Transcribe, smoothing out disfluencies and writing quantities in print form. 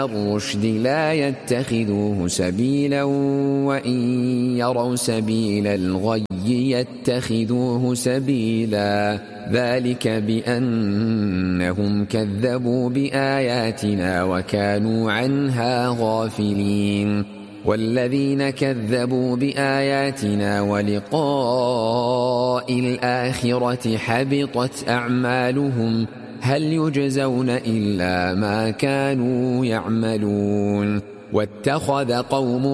الرشد لا يتخذوه سبيلا وإن يروا سبيل الغي يتخذوه سبيلا ذلك بأنهم كذبوا بآياتنا وكانوا عنها غافلين والذين كذبوا بآياتنا ولقاء الآخرة حبطت أعمالهم هل يجزون إلا ما كانوا يعملون واتخذ قوم